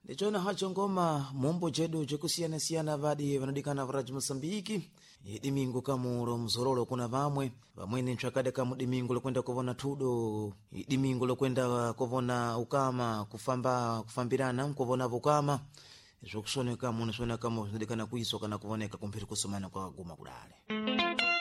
ndichona hacho ngoma mombo chedu chekusiyana-siyana vadi vanadikana varaji Mosambiki dimingo kamuro mzorolo kuna vamwene nchakade kamu dimingo lokwenda kuvona tudo dimingo lokwenda kuvona ukama kufambirana kuvona vukama zvokusoneka muno soneka mo zindikana kuiso kana kuvoneka kumpiri kusomana kwa guma kudale